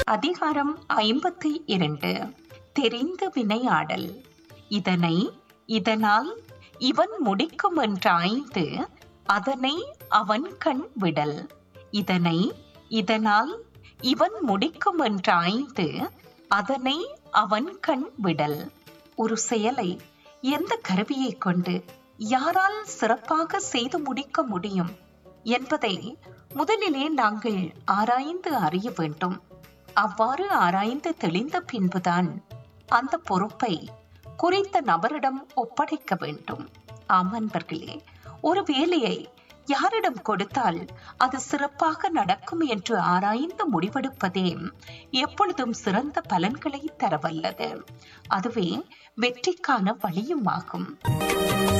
அதிகாரம் 52. தெரிந்து வினையாடல். இதனை இதனால் இவன் முடிக்கும் என்றாய்ந்து அதனை அவன் கண் விடல். இதனை இதனால் இவன் முடிக்கும் என்றாய்ந்து அதனை அவன் கண் விடல். ஒரு செயலை எந்த கருவியை கொண்டு யாரால் சிறப்பாக செய்து முடிக்க முடியும் என்பதை முதலிலே நாங்கள் ஆராய்ந்து அறிய வேண்டும். அவ்வாறு ஆராய்ந்து தெளிந்த பின்புதான் அந்த பொறுப்பை குறித்த நபரிடம் ஒப்படைக்க வேண்டும். ஆம் அன்பர்களே, ஒரு வேலையை யாரிடம் கொடுத்தால் அது சிறப்பாக நடக்கும் என்று ஆராய்ந்து முடிவெடுப்பதே எப்பொழுதும் சிறந்த பலன்களை தரவல்லது. அதுவே வெற்றிக்கான வழியும் ஆகும்.